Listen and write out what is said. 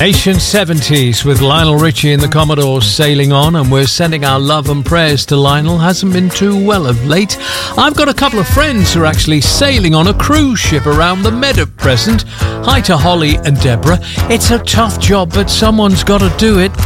Ancient 70s with Lionel Richie and the Commodores sailing on, and we're sending our love and prayers to Lionel. Hasn't been too well of late. I've got a couple of friends who are actually sailing on a cruise ship around the Med at present. Hi to Holly and Deborah. It's a tough job, but someone's got to do it.